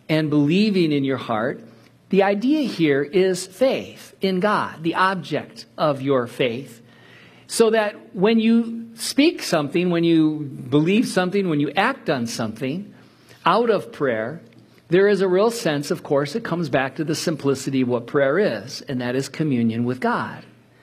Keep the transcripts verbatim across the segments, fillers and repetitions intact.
and believing in your heart. The idea here is faith in God, the object of your faith. So that when you speak something, when you believe something, when you act on something out of prayer, there is a real sense, of course, it comes back to the simplicity of what prayer is, and that is communion with God.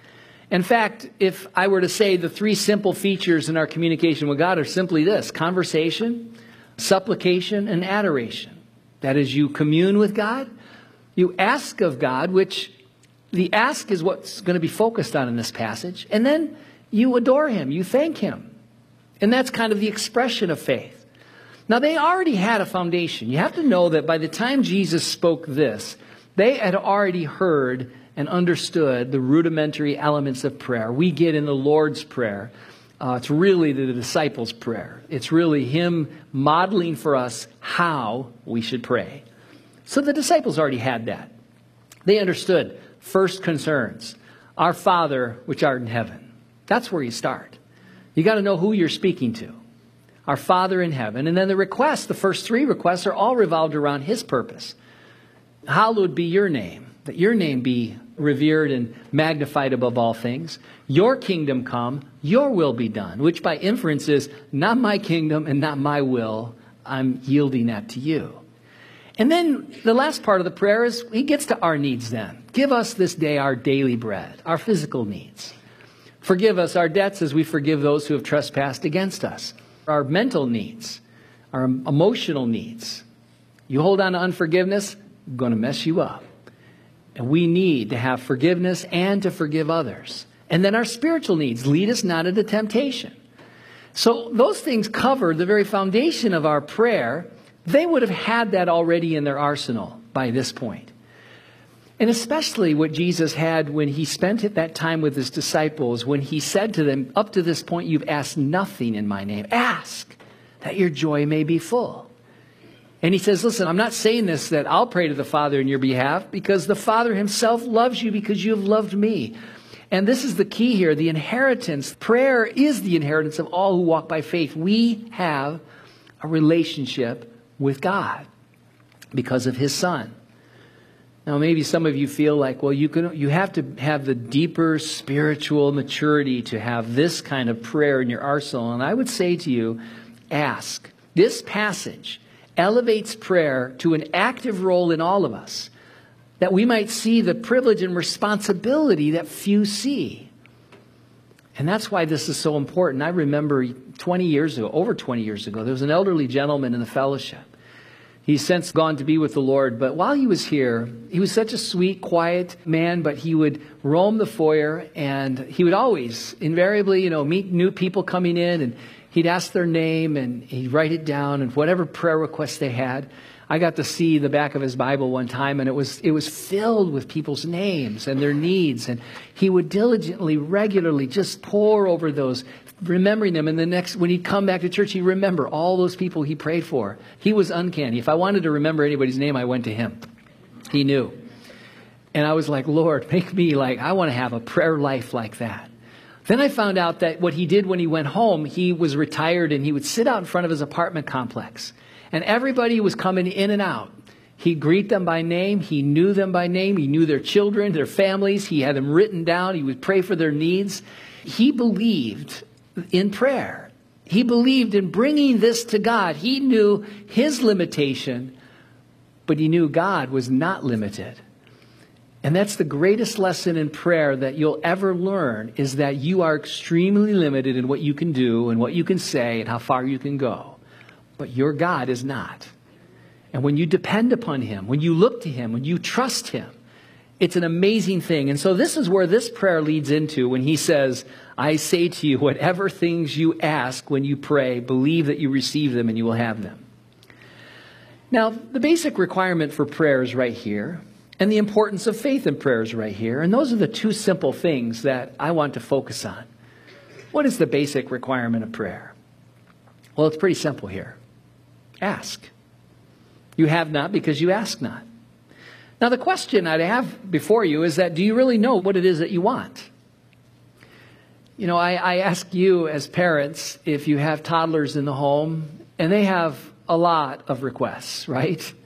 In fact, if I were to say the three simple features in our communication with God are simply this: conversation, supplication, and adoration. That is, you commune with God, you ask of God, which the ask is what's going to be focused on in this passage, and then you adore Him, you thank Him. And that's kind of the expression of faith. Now, they already had a foundation. You have to know that by the time Jesus spoke this, they had already heard and understood the rudimentary elements of prayer. We get in the Lord's Prayer. Uh, it's really the disciples' prayer. It's really Him modeling for us how we should pray. So the disciples already had that. They understood first concerns. Our Father, which art in heaven. That's where you start. You got to know who you're speaking to. Our Father in heaven. And then the requests, the first three requests, are all revolved around His purpose. Hallowed be your name, that your name be revered and magnified above all things. Your kingdom come, your will be done, which by inference is not my kingdom and not my will. I'm yielding that to you. And then the last part of the prayer is He gets to our needs then. Give us this day our daily bread, our physical needs. Forgive us our debts as we forgive those who have trespassed against us. Our mental needs, our emotional needs. You hold on to unforgiveness, it's going to mess you up. And we need to have forgiveness and to forgive others. And then our spiritual needs, lead us not into temptation. So those things cover the very foundation of our prayer. They would have had that already in their arsenal by this point. And especially what Jesus had when He spent that time with His disciples, when He said to them, up to this point, you've asked nothing in my name. Ask that your joy may be full. And He says, listen, I'm not saying this that I'll pray to the Father in your behalf, because the Father Himself loves you because you have loved me. And this is the key here, the inheritance. Prayer is the inheritance of all who walk by faith. We have a relationship with God because of His Son. Now, maybe some of you feel like, well, you can, you have to have the deeper spiritual maturity to have this kind of prayer in your arsenal. And I would say to you, ask. This passage elevates prayer to an active role in all of us, that we might see the privilege and responsibility that few see. And that's why this is so important. I remember twenty years ago, over twenty years ago, there was an elderly gentleman in the fellowship. He's since gone to be with the Lord, but while he was here, he was such a sweet, quiet man, but he would roam the foyer, and he would always, invariably, you know, meet new people coming in, and he'd ask their name, and he'd write it down, and whatever prayer requests they had. I got to see the back of his Bible one time, and it was it was filled with people's names and their needs, and he would diligently, regularly just pore over those, remembering them. And the next, when he'd come back to church, he'd remember all those people he prayed for. He was uncanny. If I wanted to remember anybody's name, I went to him. He knew. And I was like, Lord, make me like, I want to have a prayer life like that. Then I found out that what he did when he went home, he was retired, and he would sit out in front of his apartment complex. And everybody was coming in and out. He'd greet them by name. He knew them by name. He knew their children, their families. He had them written down. He would pray for their needs. He believed in prayer. He believed in bringing this to God. He knew his limitation, but he knew God was not limited. And that's the greatest lesson in prayer that you'll ever learn, is that you are extremely limited in what you can do and what you can say and how far you can go. But your God is not. And when you depend upon Him, when you look to Him, when you trust Him, it's an amazing thing. And so this is where this prayer leads into when He says, I say to you, whatever things you ask when you pray, believe that you receive them and you will have them. Now, the basic requirement for prayer is right here. And the importance of faith in prayer is right here. And those are the two simple things that I want to focus on. What is the basic requirement of prayer? Well, it's pretty simple here. Ask. You have not because you ask not. Now, the question I'd have before you is that, do you really know what it is that you want? You know, I, I ask you as parents, if you have toddlers in the home, and they have a lot of requests, right?